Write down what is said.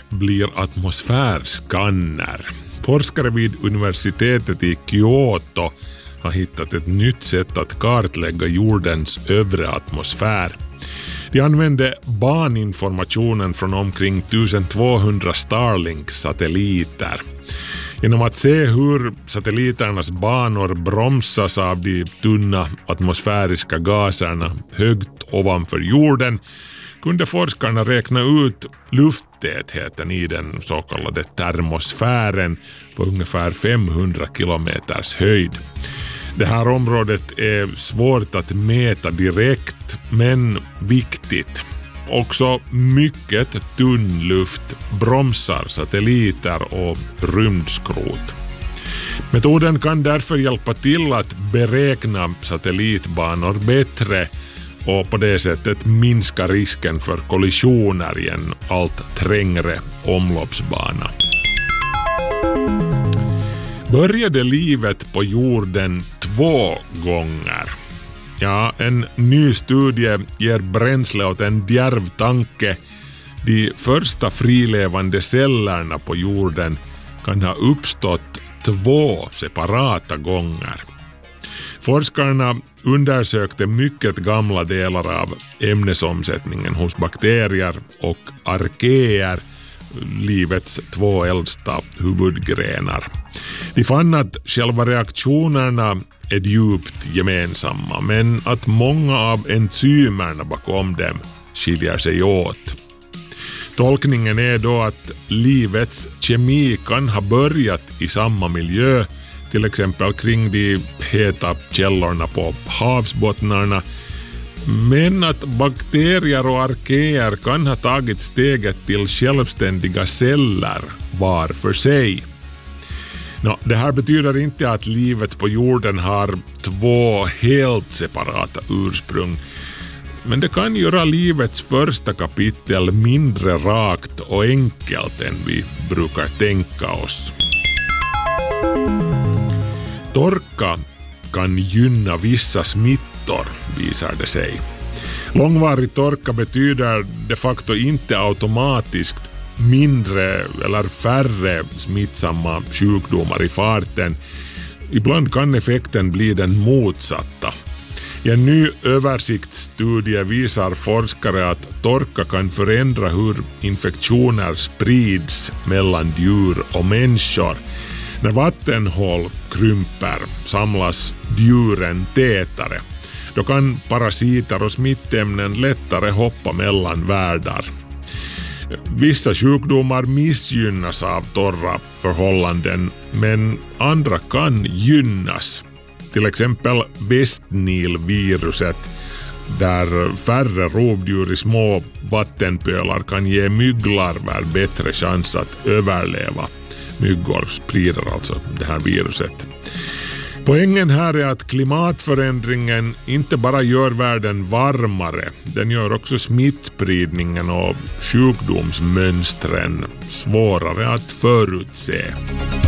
blir atmosfärskanner. Forskare vid universitetet i Kyoto har hittat ett nytt sätt att kartlägga jordens övre atmosfär. De använde baninformationen från omkring 1200 Starlink-satelliter. Genom att se hur satelliternas banor bromsas av de tunna atmosfäriska gaserna högt ovanför jorden kunde forskarna räkna ut lufttätheten i den så kallade termosfären på ungefär 500 kilometers höjd. Det här området är svårt att mäta direkt, men viktigt. Också mycket tunn luft bromsar satelliter och rymdskrot. Metoden kan därför hjälpa till att beräkna satellitbanor bättre och på det sättet minska risken för kollisioner i en allt trängre omloppsbana. Började livet på jorden 2 gånger? Ja, en ny studie ger bränsle åt en djärv tanke. De första frilevande cellerna på jorden kan ha uppstått 2 separata gånger. Forskarna undersökte mycket gamla delar av ämnesomsättningen hos bakterier och arkeer, livets 2 äldsta huvudgrenar. De fann att själva reaktionerna är djupt gemensamma, men att många av enzymerna bakom dem skiljer sig åt. Tolkningen är då att livets kemi kan ha börjat i samma miljö, till exempel kring de heta källorna på havsbottnarna, men att bakterier och arkeer kan ha tagit steget till självständiga celler var för sig. Det här betyder inte att livet på jorden har 2 helt separata ursprung, men det kan göra livets första kapitel mindre rakt och enkelt än vi brukar tänka oss. Torka kan gynna vissa smittor, visar det sig. Långvarig torka betyder de facto inte automatiskt mindre eller färre smittsamma sjukdomar i farten. Ibland kan effekten bli den motsatta. I en ny översiktsstudie visar forskare att torka kan förändra hur infektioner sprids mellan djur och människor. När vattenhål krymper samlas djuren tätare. Då kan parasiter och smittämnen lättare hoppa mellan världar. Vissa sjukdomar missgynnas av torra förhållanden, men andra kan gynnas. Till exempel Westnil-viruset, där färre rovdjur i små vattenpölar kan ge mygglarver bättre chans att överleva. Myggor sprider alltså det här viruset. Poängen här är att klimatförändringen inte bara gör världen varmare, den gör också smittspridningen och sjukdomsmönstren svårare att förutse.